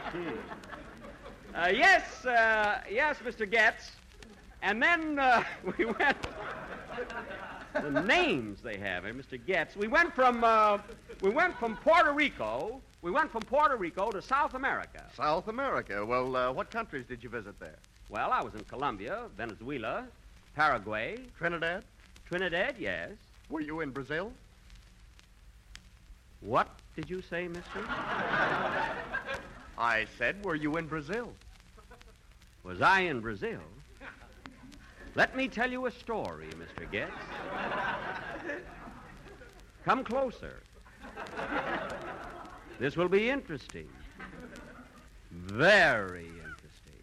Yes, Mr. Getz. And then we went... The names they have, Mr. Getz. We went from Puerto Rico. We went from Puerto Rico to South America. South America? Well, what countries did you visit there? Well, I was in Colombia, Venezuela, Paraguay. Trinidad? Trinidad, yes. Were you in Brazil? What did you say, mister? I said, were you in Brazil? Was I in Brazil? Let me tell you a story, Mr. Getz. Come closer. This will be interesting. Very interesting.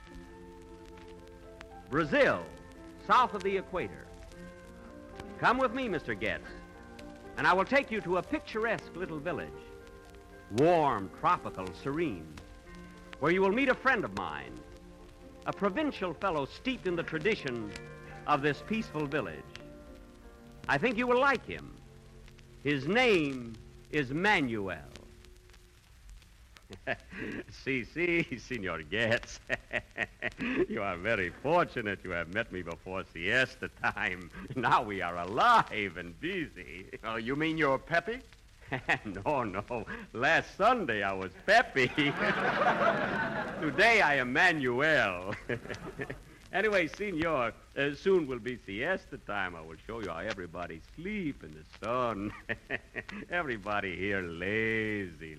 Brazil, south of the equator. Come with me, Mr. Getz, and I will take you to a picturesque little village. Warm, tropical, serene, where you will meet a friend of mine, a provincial fellow steeped in the tradition of this peaceful village. I think you will like him. His name is Manuel. Si, Senor Getz. You are very fortunate you have met me before siesta time. Now we are alive and busy. Oh, you mean you're peppy? No. Last Sunday I was peppy. Today I am Manuel. Anyway, senor, soon will be siesta time. I will show you how everybody sleep in the sun. Everybody here lazy.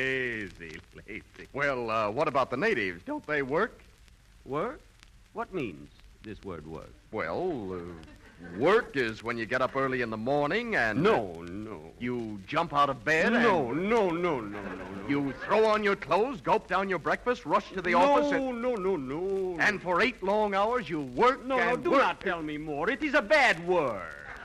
Well, what about the natives? Don't they work? Work? What means this word work? Well, work is when you get up early in the morning and... No. You jump out of bed No. You throw on your clothes, gulp down your breakfast, rush to the office and... No. And for 8 long hours you work No, do not tell me more. It is a bad word.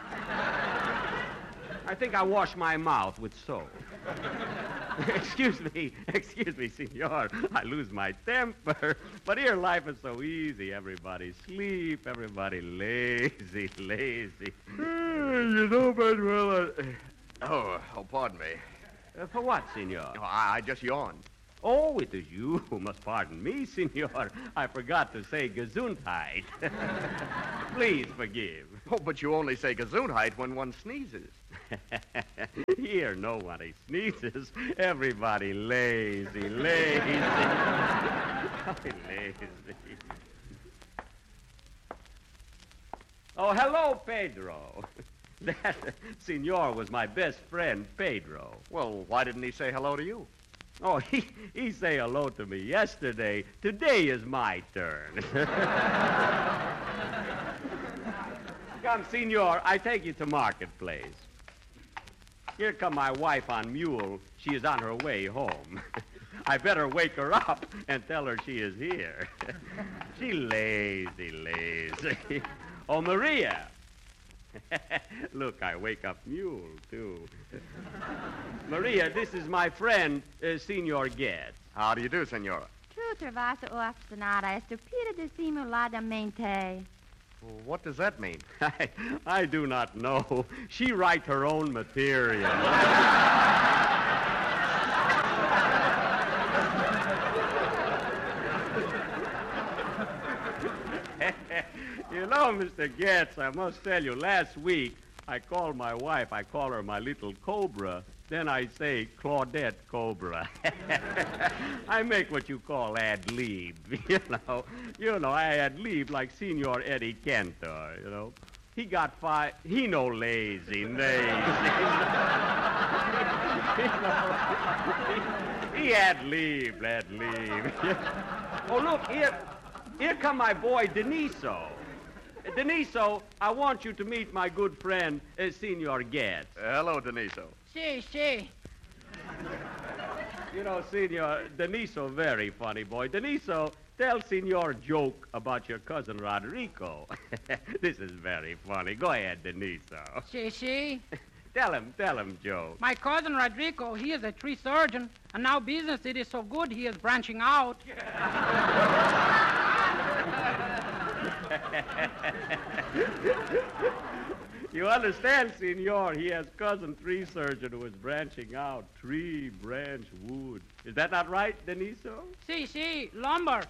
I think I wash my mouth with soap. Excuse me, senor. I lose my temper. But here life is so easy. Everybody sleep, everybody lazy. You know, Manuel, Oh, pardon me. For what, senor? Oh, I just yawned. Oh, it is you who must pardon me, senor. I forgot to say Gesundheit. Please forgive. Oh, but you only say Gesundheit when one sneezes. Here, nobody sneezes. Everybody lazy. Oh, hello, Pedro. That senor was my best friend, Pedro. Well, why didn't he say hello to you? Oh, he say hello to me yesterday. Today is my turn. Come, senor, I take you to Marketplace. Here come my wife on mule. She is on her way home. I better wake her up and tell her she is here. She lazy. Oh, Maria. Look, I wake up mule, too. Maria, this is my friend, Senor Getz. How do you do, senora? Tu trovaste o afstanata estupida de simulada-mente. Well, what does that mean? I do not know. She write her own material. You know, Mr. Getz, I must tell you, last week I called my wife, I call her my little cobra. Then I say Claudette Cobra. I make what you call ad-lib, you know, I ad-lib like Senor Eddie Cantor, you know. He got 5, he no lazy. He ad-lib. Oh, look, here come my boy Deniso. Deniso, I want you to meet my good friend, Senor Getz. Hello, Deniso. Si. You know, Senor, Deniso, very funny boy. Deniso, tell Senor joke about your cousin Rodrigo. This is very funny. Go ahead, Deniso. Si. Tell him, Joe. My cousin Rodrigo, he is a tree surgeon, and now business it is so good he is branching out. You understand, senor? He has cousin tree surgeon who is branching out tree branch wood. Is that not right, Deniso? See, lumber.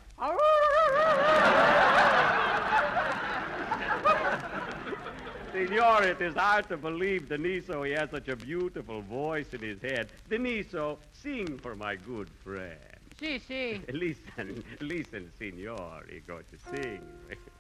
Senor, it is hard to believe, Deniso, he has such a beautiful voice in his head. Deniso, sing for my good friend. See. Listen, senor, he's going to sing.